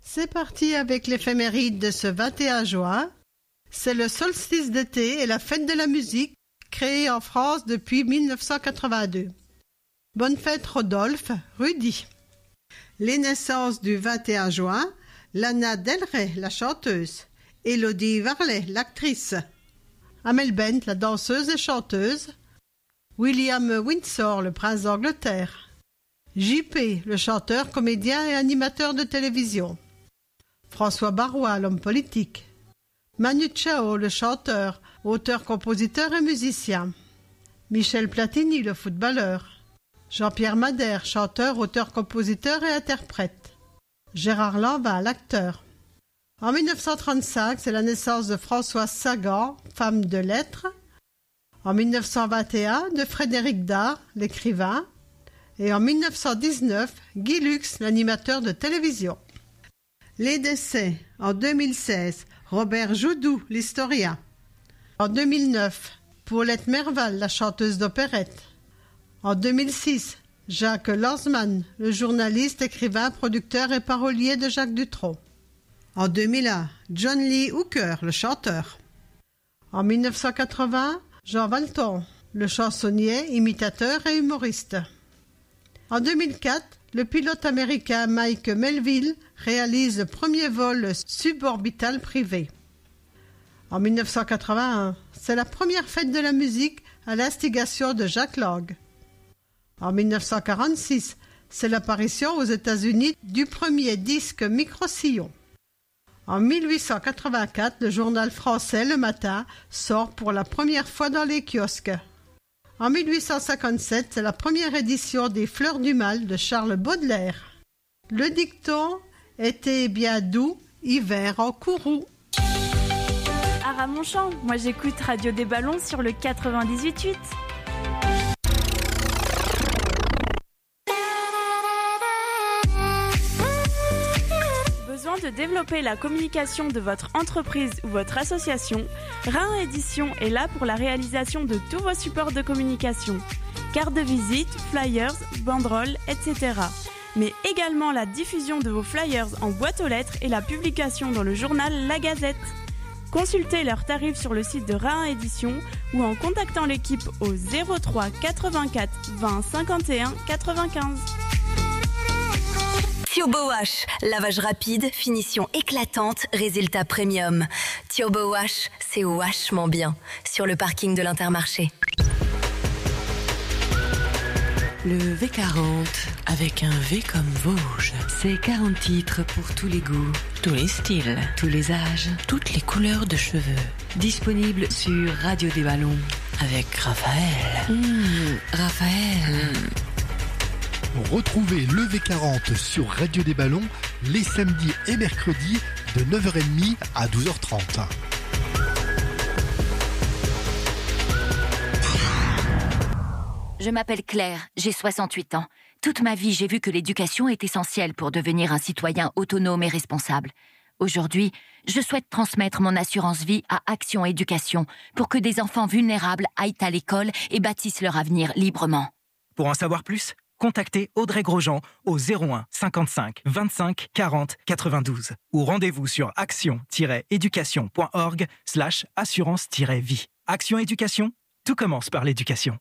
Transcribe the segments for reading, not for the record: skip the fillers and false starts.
C'est parti avec l'éphéméride de ce 21 juin. C'est le solstice d'été et la fête de la musique créée en France depuis 1982. Bonne fête Rodolphe, Rudy. Les naissances du 21 juin, Lana Del Rey, la chanteuse, Elodie Varlet, l'actrice, Amel Bent, la danseuse et chanteuse, William Windsor, le prince d'Angleterre, JP, le chanteur, comédien et animateur de télévision, François Barois, l'homme politique, Manu Chao, le chanteur, auteur, compositeur et musicien, Michel Platini, le footballeur, Jean-Pierre Madère, chanteur, auteur, compositeur et interprète, Gérard Lanvin, l'acteur. En 1935, c'est la naissance de Françoise Sagan, femme de lettres. En 1921, de Frédéric Dard, l'écrivain. Et en 1919, Guy Lux, l'animateur de télévision. Les décès. En 2016, Robert Joudou, l'historien. En 2009, Paulette Merval, la chanteuse d'opérette. En 2006, Jacques Lanzmann, le journaliste, écrivain, producteur et parolier de Jacques Dutronc. En 2001, John Lee Hooker, le chanteur. En 1980, Jean Valton, le chansonnier, imitateur et humoriste. En 2004, le pilote américain Mike Melville réalise le premier vol suborbital privé. En 1981, c'est la première fête de la musique à l'instigation de Jacques Lang. En 1946, c'est l'apparition aux États-Unis du premier disque micro-sillon. En 1884, le journal français Le Matin sort pour la première fois dans les kiosques. En 1857, c'est la première édition des Fleurs du Mal de Charles Baudelaire. Le dicton « Été bien doux, hiver en courroux ». À Ramonchamp, moi j'écoute Radio des Ballons sur le 98.8. Besoin de développer la communication de votre entreprise ou votre association, Rhin Édition est là pour la réalisation de tous vos supports de communication. Cartes de visite, flyers, banderoles, etc. Mais également la diffusion de vos flyers en boîte aux lettres et la publication dans le journal La Gazette. Consultez leurs tarifs sur le site de Rhin Édition ou en contactant l'équipe au 03 84 20 51 95. Turbo Wash, lavage rapide, finition éclatante, résultat premium. Turbo Wash, c'est vachement bien. Sur le parking de l'Intermarché. Le V40, avec un V comme Vosges. C'est 40 titres pour tous les goûts, tous les styles, tous les âges, toutes les couleurs de cheveux. Disponible sur Radio des Ballons, avec Raphaël. Raphaël. Retrouvez le V40 sur Radio des Ballons les samedis et mercredis de 9h30 à 12h30. Je m'appelle Claire, j'ai 68 ans. Toute ma vie, j'ai vu que l'éducation est essentielle pour devenir un citoyen autonome et responsable. Aujourd'hui, je souhaite transmettre mon assurance vie à Action Éducation pour que des enfants vulnérables aillent à l'école et bâtissent leur avenir librement. Pour en savoir plus, contactez Audrey Grosjean au 01 55 25 40 92 ou rendez-vous sur action-éducation.org/assurance-vie. Action Éducation, tout commence par l'éducation.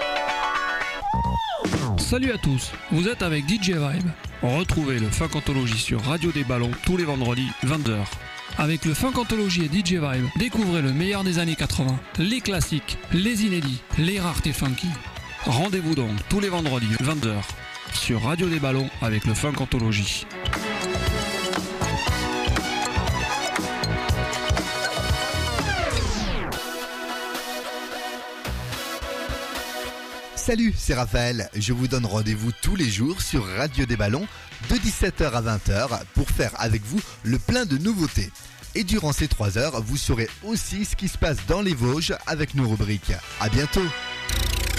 Salut à tous, vous êtes avec DJ Vibe. Retrouvez le Funk Anthologie sur Radio des Ballons tous les vendredis 20h. Avec le Funk Anthologie et DJ Vibe, découvrez le meilleur des années 80, les classiques, les inédits, les raretés funky. Rendez-vous donc tous les vendredis 20h sur Radio des Ballons avec le Funk Anthologie. Salut, c'est Raphaël. Je vous donne rendez-vous tous les jours sur Radio des Ballons de 17h à 20h pour faire avec vous le plein de nouveautés. Et durant ces 3 heures, vous saurez aussi ce qui se passe dans les Vosges avec nos rubriques. À bientôt.